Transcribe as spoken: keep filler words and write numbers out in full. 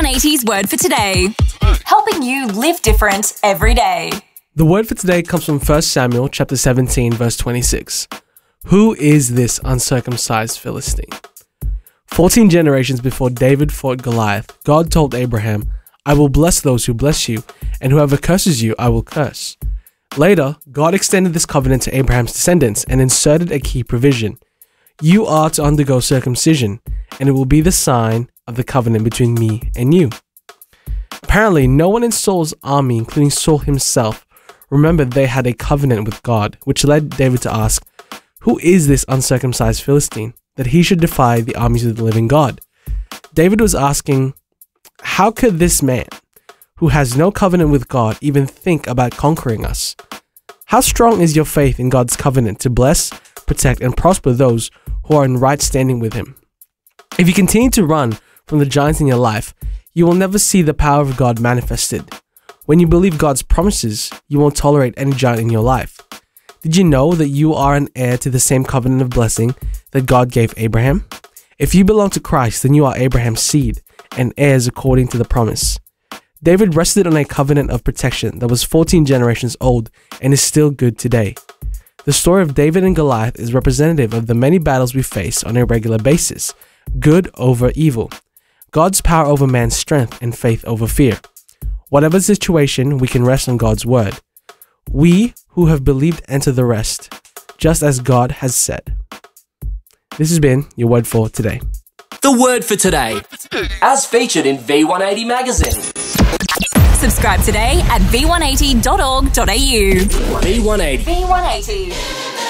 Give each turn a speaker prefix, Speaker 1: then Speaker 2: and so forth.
Speaker 1: one eighty's Word for Today, helping you live different every day.
Speaker 2: The word for today comes from First Samuel chapter seventeen, verse twenty-six. Who is this uncircumcised Philistine? Fourteen generations before David fought Goliath, God told Abraham, I will bless those who bless you, and whoever curses you, I will curse. Later, God extended this covenant to Abraham's descendants and inserted a key provision. You are to undergo circumcision, and it will be the sign of the covenant between me and you. Apparently, no one in Saul's army, including Saul himself, remembered they had a covenant with God, which led David to ask, who is this uncircumcised Philistine, that he should defy the armies of the living God? David was asking, how could this man, who has no covenant with God, even think about conquering us? How strong is your faith in God's covenant to bless, protect, and prosper those who are in right standing with him? If you continue to run from the giants in your life, you will never see the power of God manifested. When you believe God's promises, you won't tolerate any giant in your life. Did you know that you are an heir to the same covenant of blessing that God gave Abraham? If you belong to Christ, then you are Abraham's seed and heirs according to the promise. David rested on a covenant of protection that was fourteen generations old and is still good today. The story of David and Goliath is representative of the many battles we face on a regular basis, good over evil, God's power over man's strength, and faith over fear. Whatever situation, we can rest on God's word. We who have believed enter the rest, just as God has said. This has been your word for today.
Speaker 3: The word for today, as featured in V one eighty magazine.
Speaker 1: Subscribe today at v one eighty dot org dot a u.
Speaker 3: V one eighty.
Speaker 1: V one eighty.